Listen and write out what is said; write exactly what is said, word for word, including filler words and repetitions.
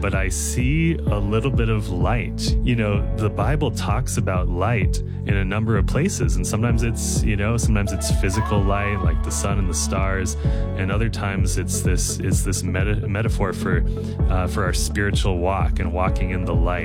but I see a little bit of light. You know, the Bible talks about light in a number of places, and sometimes it's, you know, sometimes it's physical light, like the sun and the stars, and other times it's this it's this meta- metaphor for uh, for our spiritual walk and walking in the light.